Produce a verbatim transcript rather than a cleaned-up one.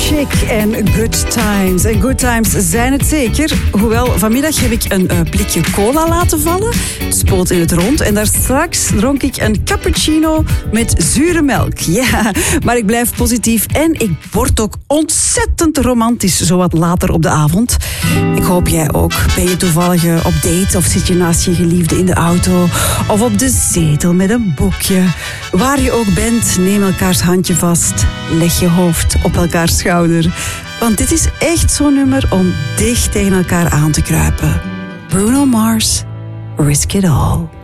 Chic en Good Times. En Good Times zijn het zeker. Hoewel, vanmiddag heb ik een uh, blikje cola laten vallen. Spoot in het rond. En daar straks dronk ik een cappuccino met zure melk. Ja, maar ik blijf positief. En ik word ook ontzettend romantisch, zo wat later op de avond. Ik hoop jij ook. Ben je toevallig op date of zit je naast je geliefde in de auto? Of op de zetel met een boekje? Waar je ook bent, neem elkaars handje vast. Leg je hoofd op elkaars schouder. Want dit is echt zo'n nummer om dicht tegen elkaar aan te kruipen. Bruno Mars, Risk It All.